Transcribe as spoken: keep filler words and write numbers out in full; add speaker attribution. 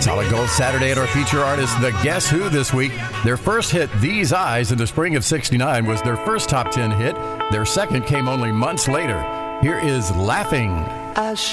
Speaker 1: Solid Gold Saturday at our feature artist, The Guess Who, this week. Their first hit, These Eyes, in the spring of sixty-nine, was their first top ten hit. Their second came only months later. Here is Laughing.
Speaker 2: I